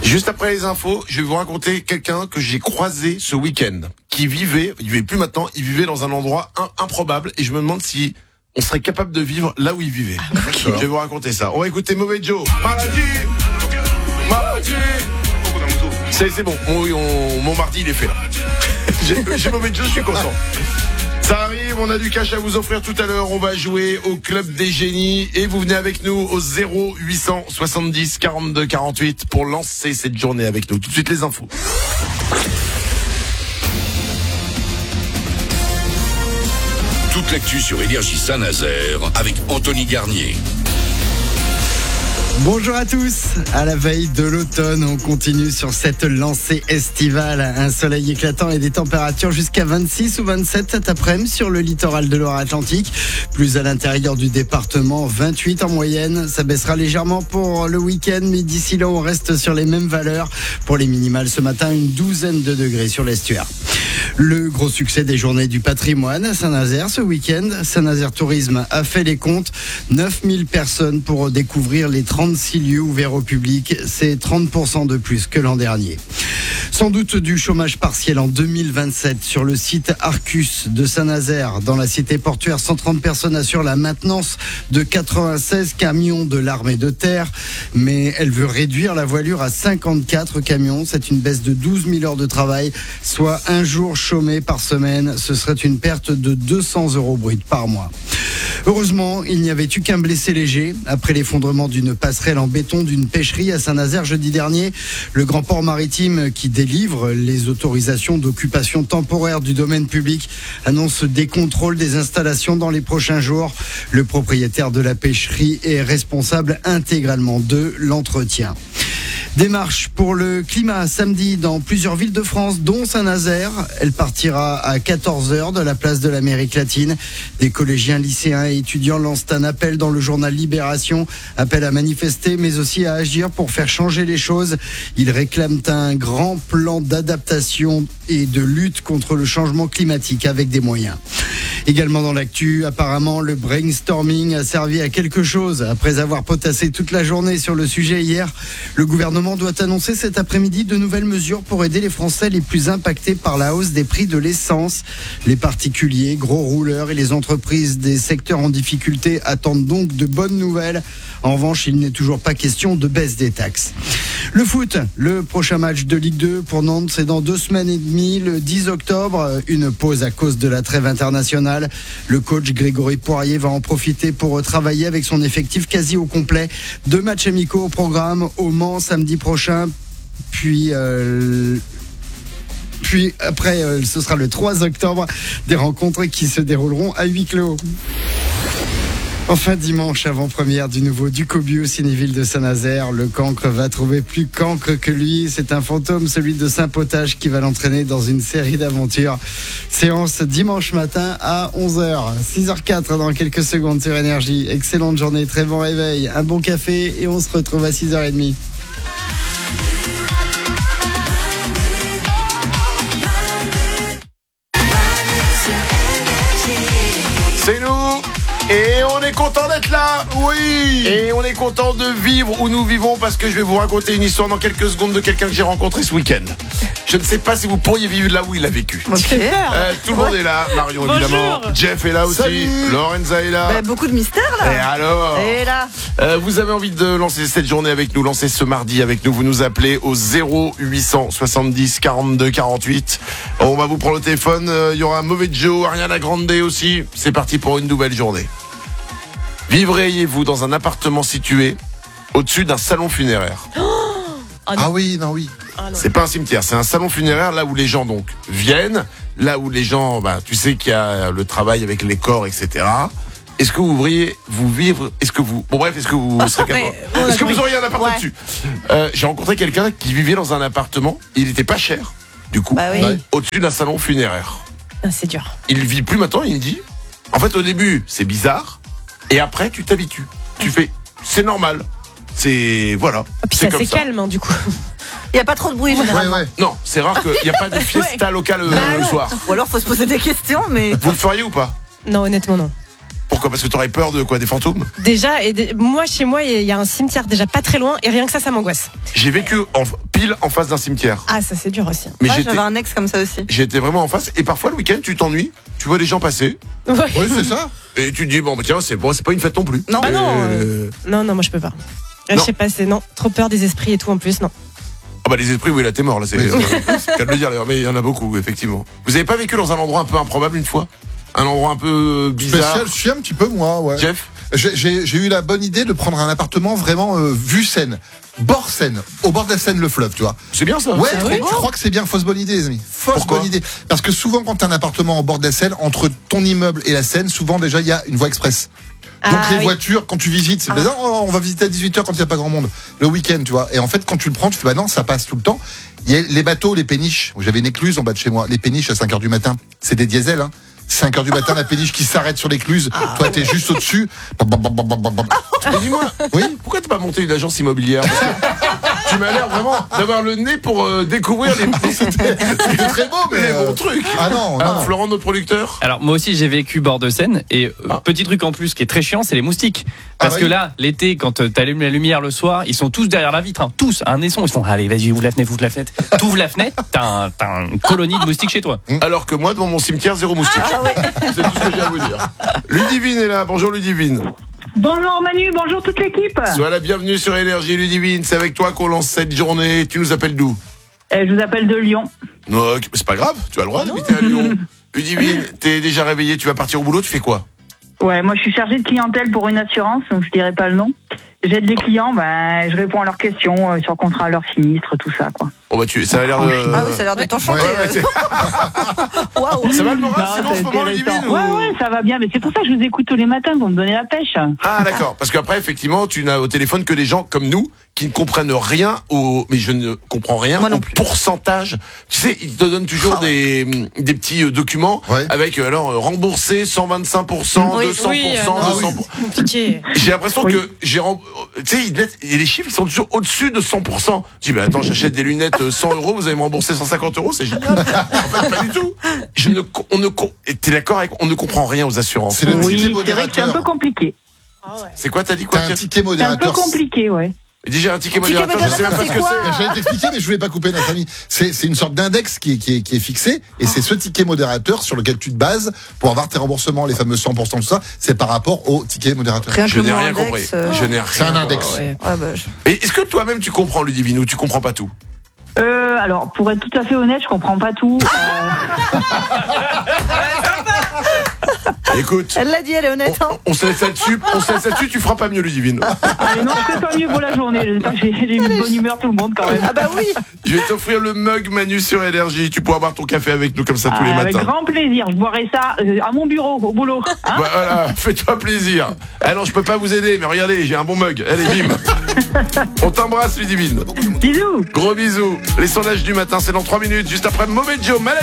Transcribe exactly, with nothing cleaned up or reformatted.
Juste après les infos, je vais vous raconter quelqu'un que j'ai croisé ce week-end, qui vivait, il vivait plus maintenant, il vivait dans un endroit in- improbable, et je me demande si on serait capable de vivre là où il vivait. Ah, okay. Je vais vous raconter ça. On va écouter Mauvais Joe. Maladie, maladie. C'est, c'est bon, mon, mon, mon mardi il est fait là. j'ai, j'ai Mauvais Joe, je suis content. Ça arrive, on a du cash à vous offrir tout à l'heure. On va jouer au Club des Génies et vous venez avec nous au zéro huit cent soixante-dix quarante-deux quarante-huit pour lancer cette journée avec nous. Tout de suite les infos. Toute l'actu sur Énergie Saint-Nazaire avec Anthony Garnier. Bonjour à tous. À la veille de l'automne, on continue sur cette lancée estivale. Un soleil éclatant et des températures jusqu'à vingt-six ou vingt-sept cet après-midi sur le littoral de Loire-Atlantique. Plus à l'intérieur du département, vingt-huit en moyenne. Ça baissera légèrement pour le week-end, mais d'ici là, on reste sur les mêmes valeurs. Pour les minimales ce matin, une douzaine de degrés sur l'estuaire. Le gros succès des journées du patrimoine à Saint-Nazaire ce week-end. Saint-Nazaire Tourisme a fait les comptes. neuf mille personnes pour découvrir les trente-six lieux ouverts au public. C'est trente pour cent de plus que l'an dernier. Sans doute du chômage partiel en deux mille vingt-sept sur le site Arcus de Saint-Nazaire. Dans la cité portuaire, cent trente personnes assurent la maintenance de quatre-vingt-seize camions de l'armée de terre. Mais elle veut réduire la voilure à cinquante-quatre camions. C'est une baisse de douze mille heures de travail, soit un jour chômé par semaine. Ce serait une perte de deux cents euros bruts par mois. Heureusement, il n'y avait eu qu'un blessé léger. Après l'effondrement d'une passerelle en béton d'une pêcherie à Saint-Nazaire jeudi dernier, le grand port maritime qui délivre les autorisations d'occupation temporaire du domaine public annonce des contrôles des installations dans les prochains jours. Le propriétaire de la pêcherie est responsable intégralement de l'entretien. Démarche pour le climat samedi dans plusieurs villes de France, dont Saint-Nazaire. Elle partira à quatorze heures de la place de l'Amérique latine. Des collégiens, lycéens et étudiants lancent un appel dans le journal Libération. Appel à manifester, mais aussi à agir pour faire changer les choses. Ils réclament un grand plan d'adaptation et de lutte contre le changement climatique avec des moyens. Également dans l'actu, apparemment, le brainstorming a servi à quelque chose. Après avoir potassé toute la journée sur le sujet hier, le gouvernement doit annoncer cet après-midi de nouvelles mesures pour aider les Français les plus impactés par la hausse des prix de l'essence. Les particuliers, gros rouleurs et les entreprises des secteurs en difficulté attendent donc de bonnes nouvelles. En revanche, il n'est toujours pas question de baisse des taxes. Le foot, le prochain match de Ligue deux pour Nantes, c'est dans deux semaines et demie, le dix octobre. Une pause à cause de la trêve internationale. Le coach Grégory Poirier va en profiter pour travailler avec son effectif quasi au complet. Deux matchs amicaux au programme au Mans samedi prochain, puis... Euh Puis après, euh, ce sera le trois octobre, des rencontres qui se dérouleront à huis clos. Enfin, dimanche, avant-première du nouveau Ducobu au Cinéville de Saint-Nazaire. Le cancre va trouver plus cancre que lui. C'est un fantôme, celui de Saint-Potage, qui va l'entraîner dans une série d'aventures. Séance dimanche matin à onze heures. six heures quatre dans quelques secondes sur Énergie. Excellente journée, très bon réveil, un bon café et on se retrouve à six heures trente. C'est nous et on est content d'être là, oui. Et on est content de vivre où nous vivons parce que je vais vous raconter une histoire dans quelques secondes de quelqu'un que j'ai rencontré ce week-end. Je ne sais pas si vous pourriez vivre là où il a vécu. Okay. Euh, tout le monde est là, Marion Bonjour. évidemment, Jeff est là aussi, Salut. Lorenza est là. Bah, beaucoup de mystères là. Et alors Et là euh, vous avez envie de lancer cette journée avec nous, lancer ce mardi avec nous, vous nous appelez au zéro huit cent soixante-dix quarante-deux quarante-huit. On va vous prendre le téléphone, il euh, y aura Mauvais Joe, Ariana Grande aussi. C'est parti pour une nouvelle journée. Vivriez-vous dans un appartement situé au-dessus d'un salon funéraire? Oh, ah, ah oui, non, oui. Ah non. C'est pas un cimetière, c'est un salon funéraire là où les gens donc viennent, là où les gens, bah, tu sais qu'il y a le travail avec les corps, et cetera. Est-ce que vous voudriez vous vivre? Est-ce que vous, bon bref, est-ce que vous serez capable? Ouais, est-ce que oui. vous auriez un appart ouais. dessus? euh, J'ai rencontré quelqu'un qui vivait dans un appartement. Il était pas cher, du coup, bah oui. au-dessus d'un salon funéraire. Ah, c'est dur. Il vit plus maintenant. Il me dit, en fait, au début, c'est bizarre. Et après, tu t'habitues. Tu fais, c'est normal. C'est, voilà. Et puis c'est c'est assez ça. calme, hein, du coup. Il n'y a pas trop de bruit, généralement. Ouais, ouais. Non, c'est rare qu'il n'y a pas de fiesta ouais. locale euh, bah le non. soir. Ou alors, faut se poser des questions, mais. Vous le feriez ou pas? Non, honnêtement, non. Pourquoi? Pourquoi ? Parce que t'aurais peur de quoi ? Des fantômes ? Déjà, et des- moi, chez moi, il y a un cimetière déjà pas très loin, et rien que ça, ça m'angoisse. J'ai vécu en, pile en face d'un cimetière. Ah, ça, c'est dur aussi. Mais Ouais, j'étais, j'avais un ex comme ça aussi. j'étais vraiment en face. Et parfois, le week-end, tu t'ennuies. Tu vois des gens passer. Ouais. Oui, c'est ça. Et tu te dis, bon, bah, tiens, c'est, bon, c'est pas une fête non plus. Non. Ah non, Euh, Non, non, moi, je peux pas. Je Non. sais pas, c'est non, trop peur des esprits et tout en plus, non. Ah bah les esprits, oui, là t'es mort, là c'est Oui. c'est qu'à le dire d'ailleurs, mais il y en a beaucoup, effectivement. Vous avez pas vécu dans un endroit un peu improbable une fois ? Un endroit un peu bizarre. Spécial, je suis un petit peu moi, ouais. Jeff ? J'ai- J'ai j'ai eu la bonne idée de prendre un appartement vraiment euh, vue Seine, bord Seine, au bord de la Seine, le fleuve, tu vois. C'est bien ça. Ouais, Ah je, oui je crois que c'est bien, fausse bonne idée, les amis. Fausse Pourquoi bonne idée. Parce que souvent, quand t'as un appartement au bord de la Seine, entre ton immeuble et la Seine, souvent déjà il y a une voie express. Donc Ah, les oui. voitures, quand tu visites, c'est Ah. bizarre, oh, on va visiter à dix-huit heures quand il n'y a pas grand monde, le week-end, tu vois. Et en fait, quand tu le prends, tu fais bah non, ça passe tout le temps. Il y a les bateaux, les péniches. J'avais une écluse en bas de chez moi. Les péniches à cinq heures du matin, c'est des diesels, hein. cinq heures du matin, la péniche qui s'arrête sur l'écluse. Toi, t'es juste au-dessus. Bam, bam, bam, bam, bam, bam. Mais dis-moi, Oui. pourquoi t'as pas monté une agence immobilière ? Parce que tu m'as l'air vraiment d'avoir le nez pour euh, découvrir les, C'était très beau, mais. les euh, bons trucs. Ah non, Ah, non. Florent, notre producteur. Alors moi aussi j'ai vécu bord de Seine et euh, Ah. petit truc en plus qui est très chiant, c'est les moustiques. Parce Ah que oui. là, l'été, quand euh, t'allumes la lumière le soir, ils sont tous derrière la vitre, hein, tous, un naisson, ils font allez vas-y ouvre la fenêtre, ouvre la fenêtre, t'ouvres la fenêtre, t'as, un, t'as une colonie de moustiques chez toi. Alors que moi, devant mon cimetière, zéro moustique. Ah ouais. C'est tout ce que j'ai à vous dire. Ludivine est là. Bonjour Ludivine. Bonjour Manu, bonjour toute l'équipe. Sois la bienvenue sur Énergie Ludivine. C'est avec toi qu'on lance cette journée. Tu nous appelles d'où ? Euh, je vous appelle de Lyon. Non, ok, c'est pas grave. Tu as le droit d'habiter à Lyon. Ludivine, t'es déjà réveillée. Tu vas partir au boulot. Tu fais quoi ? Ouais, moi je suis chargée de clientèle pour une assurance, donc je dirais pas le nom. J'aide les clients, ben je réponds à leurs questions euh, sur le contrat, leurs sinistres, tout ça quoi. Bon bah tu, ça a l'air de. Ah oui, ça a l'air de t'enchanter. Ouais, ouais, c'est- Waouh. ça va le moral sinon en c'est ce moment intéressant. Ludivine Ouais, ou- ouais, ça va bien, mais c'est pour ça que je vous écoute tous les matins pour me donner la pêche. Ah d'accord, parce qu'après effectivement tu n'as au téléphone que des gens comme nous qui ne comprennent rien au, mais je ne comprends rien Moi non au plus. pourcentage. Tu sais, ils te donnent toujours Ah ouais. des des petits euh, documents Ouais. avec euh, alors euh, remboursé cent vingt-cinq pour cent, Oui. deux cents Oui, pour euh, cent, non, deux cents pour cent. c'est compliqué. J'ai l'impression Oui. que j'ai rem- tu sais ils mettent- et les chiffres ils sont toujours au-dessus de cent pour cent. Je dis mais attends, j'achète des lunettes euh, cent euros, vous allez me rembourser cent cinquante euros, c'est génial. En fait pas du tout. Je ne co- on ne co- et t'es d'accord avec on ne comprend rien aux assurances. C'est le Oui, ticket c'est vrai que c'est un peu modérateur. compliqué. Ah ouais. C'est quoi t'as dit quoi T'as un Pierre ticket C'est un peu modérateur. compliqué, ouais. Déjà un ticket Ticket modérateur, je sais même pas ce que modérateur, c'est. c'est J'allais t'expliquer, mais je voulais pas couper notre ami. C'est c'est une sorte d'index qui est, qui, est, qui est fixé, et c'est ce ticket modérateur sur lequel tu te bases pour avoir tes remboursements, les fameux cent pour cent, tout ça. C'est par rapport au ticket modérateur. Rien Je que n'ai mon rien index, compris. euh, Je n'ai rien. C'est un index. compris. Ouais. Ouais, bah, je- Et est-ce que toi-même tu comprends Ludivine ou tu comprends pas tout? Euh, alors, pour être tout à fait honnête, je comprends pas tout. Euh, Écoute, Elle l'a dit, elle est honnête. on, Hein. on se laisse là-dessus, on se laisse là-dessus, tu feras pas mieux Ludivine. allez, non, c'est pas mieux pour la journée. J'espère que j'ai j'ai une bonne humeur tout le monde quand même. Ah bah oui. Je vais t'offrir le mug Manu sur Énergie, tu pourras boire ton café avec nous comme ça tous les Ah, avec matins. grand plaisir. Je boirai ça euh, à mon bureau, au boulot. Hein Bah, voilà, fais-toi plaisir. Ah non, je peux pas vous aider, mais regardez, j'ai un bon mug. Allez, bim. On t'embrasse Ludivine. Bisous. Gros bisous. Les sondages du matin, c'est dans trois minutes, juste après Mauvais Joe, Maladie.